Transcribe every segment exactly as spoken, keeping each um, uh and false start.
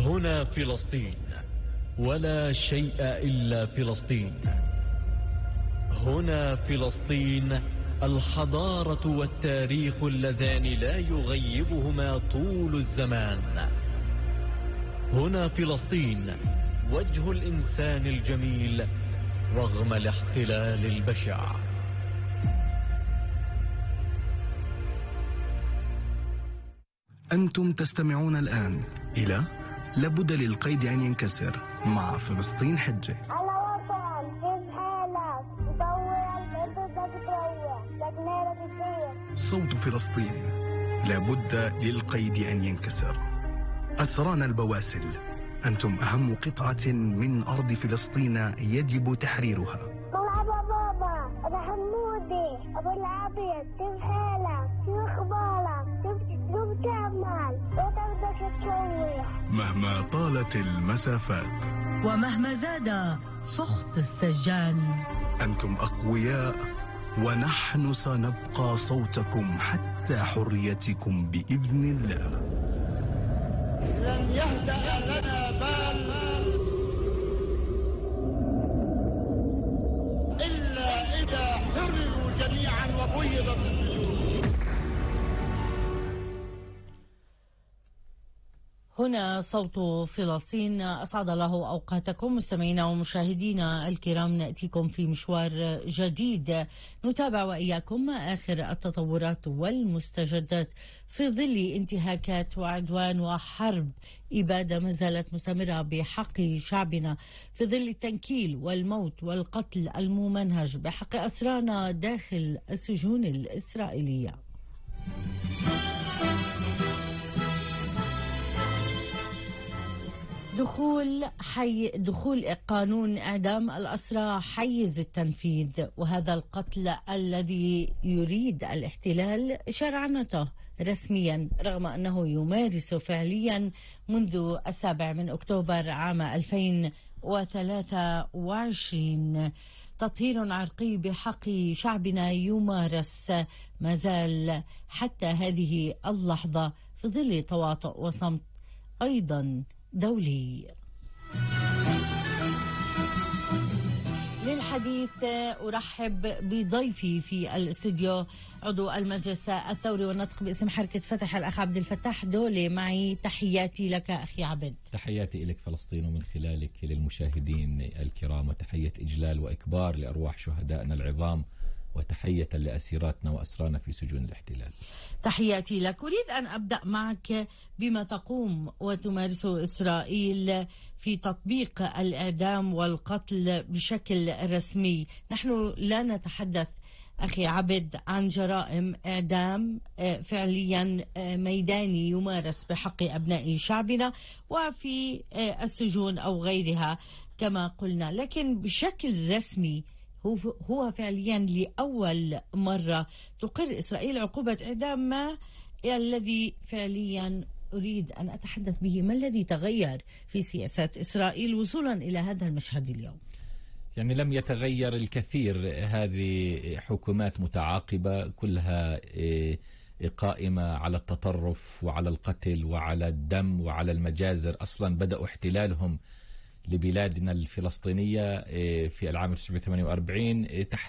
هنا فلسطين، ولا شيء إلا فلسطين. هنا فلسطين، الحضارة والتاريخ اللذان لا يغيبهما طول الزمان. هنا فلسطين، وجه الإنسان الجميل رغم الاحتلال البشع. أنتم تستمعون الآن إلى لابد للقيد أن ينكسر مع فلسطين حجة. على وطن كيف حالك؟ مطور انت بدك تروح لجنة الدين. صوت فلسطين، لابد للقيد أن ينكسر. أسرانا البواسل، أنتم أهم قطعة من أرض فلسطين يجب تحريرها. مرحبا بابا، أنا حمودي أبو العبيد. كيف حالك؟ شو أخبارك؟ شو بتعمل؟ وتبدك تروح مهما طالت المسافات ومهما زاد سخط السجان، أنتم أقوياء ونحن سنبقى صوتكم حتى حريتكم بإذن الله. لن يهدأ لنا بال إلا إذا حرروا جميعا وبيضت السجون. هنا صوت فلسطين. أسعد الله أوقاتكم مستمعينا ومشاهدينا الكرام. نأتيكم في مشوار جديد نتابع وإياكم آخر التطورات والمستجدات في ظل انتهاكات وعدوان وحرب إبادة ما زالت مستمرة بحق شعبنا، في ظل التنكيل والموت والقتل الممنهج بحق أسرانا داخل السجون الإسرائيلية. دخول حي دخول قانون إعدام الأسرى حيز التنفيذ، وهذا القتل الذي يريد الاحتلال شرعنته رسميا رغم أنه يمارس فعليا منذ السابع من أكتوبر عام ألفين وثلاثة وعشرين. تطهير عرقي بحق شعبنا يمارس ما زال حتى هذه اللحظة في ظل تواطؤ وصمت أيضا دولي. للحديث أرحب بضيفي في الاستوديو عضو المجلس الثوري والنطق باسم حركة فتح الأخ عبد الفتاح دولي. معي تحياتي لك أخي عبد. تحياتي لك فلسطين ومن خلالك للمشاهدين الكرام، وتحية إجلال وإكبار لأرواح شهدائنا العظام، وتحية لأسيراتنا وأسرانا في سجون الاحتلال. تحياتي لك. أريد أن أبدأ معك بما تقوم وتمارسه إسرائيل في تطبيق الإعدام والقتل بشكل رسمي. نحن لا نتحدث أخي عبد عن جرائم إعدام فعليا ميداني يمارس بحق أبناء شعبنا وفي السجون أو غيرها كما قلنا، لكن بشكل رسمي هو فعليا لأول مرة تقر إسرائيل عقوبة إعدام. ما الذي فعليا أريد أن أتحدث به؟ ما الذي تغير في سياسات إسرائيل وصولا إلى هذا المشهد اليوم؟ يعني لم يتغير الكثير. هذه حكومات متعاقبة كلها قائمة على التطرف وعلى القتل وعلى الدم وعلى المجازر. أصلا بدأوا احتلالهم لبلادنا الفلسطينية في العام ألف وتسعمائة وثمانية وأربعين تحت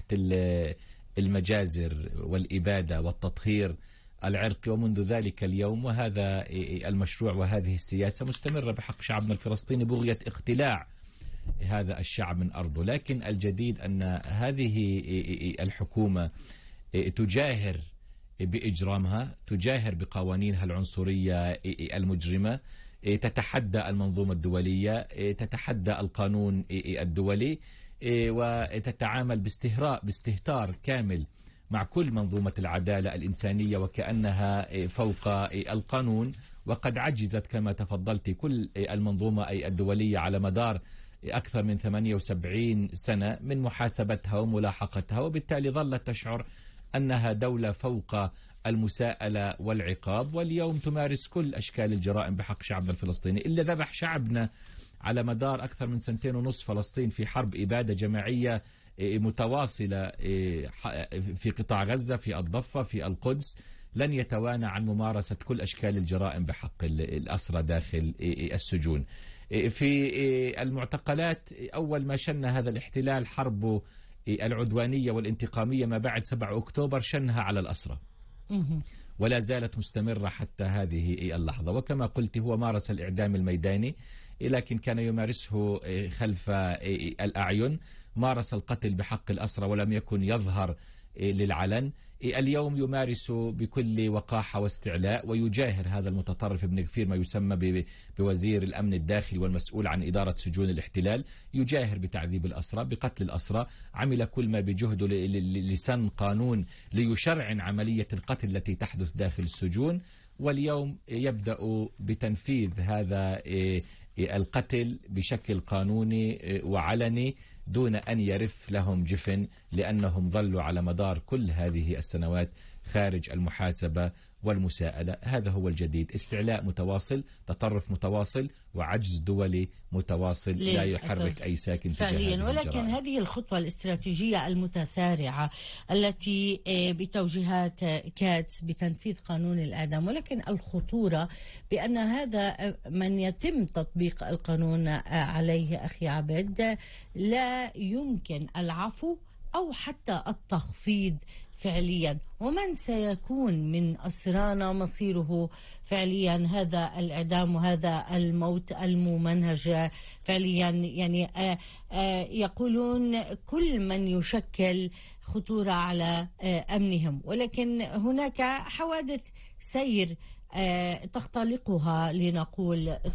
المجازر والإبادة والتطهير العرقي، ومنذ ذلك اليوم وهذا المشروع وهذه السياسة مستمرة بحق شعبنا الفلسطيني بغية اقتلاع هذا الشعب من أرضه. لكن الجديد أن هذه الحكومة تجاهر بإجرامها، تجاهر بقوانينها العنصرية المجرمة، تتحدى المنظومة الدولية، تتحدى القانون الدولي، وتتعامل باستهراء باستهتار كامل مع كل منظومة العدالة الإنسانية وكأنها فوق القانون. وقد عجزت كما تفضلت كل المنظومة الدولية على مدار أكثر من ثمانية وسبعين سنة من محاسبتها وملاحقتها، وبالتالي ظلت تشعر أنها دولة فوق المساءلة والعقاب، واليوم تمارس كل أشكال الجرائم بحق شعبنا الفلسطيني. إلا ذبح شعبنا على مدار أكثر من سنتين ونصف فلسطين في حرب إبادة جماعية متواصلة في قطاع غزة، في الضفة، في القدس. لن يتوانى عن ممارسة كل أشكال الجرائم بحق الأسرى داخل السجون. في المعتقلات أول ما شن هذا الاحتلال حرب العدوانية والانتقامية ما بعد سبعة أكتوبر شنها على الأسرى، ولا زالت مستمرة حتى هذه اللحظة. وكما قلت هو مارس الإعدام الميداني، لكن كان يمارسه خلف الأعين، مارس القتل بحق الأسرى ولم يكن يظهر للعلن. اليوم يمارس بكل وقاحة واستعلاء، ويجاهر هذا المتطرف ابن غفير ما يسمى بوزير الأمن الداخلي والمسؤول عن إدارة سجون الاحتلال، يجاهر بتعذيب الأسرى، بقتل الأسرى. عمل كل ما بجهده لسن قانون ليشرعن عملية القتل التي تحدث داخل السجون، واليوم يبدأ بتنفيذ هذا القتل بشكل قانوني وعلني دون أن يرف لهم جفن، لأنهم ظلوا على مدار كل هذه السنوات خارج المحاسبة والمساءلة. هذا هو الجديد، استعلاء متواصل، تطرف متواصل، وعجز دولي متواصل لا يحرك أي ساكن فعليا. ولكن الجرائم. هذه الخطوة الاستراتيجية المتسارعة التي بتوجيهات كاتس بتنفيذ قانون الإعدام، ولكن الخطورة بأن هذا من يتم تطبيق القانون عليه أخي عبد لا يمكن العفو أو حتى التخفيض فعليا، ومن سيكون من أسرانا مصيره فعليا هذا الإعدام وهذا الموت الممنهج فعليا. يعني آآ آآ يقولون كل من يشكل خطورة على أمنهم، ولكن هناك حوادث سير تختلقها لنقول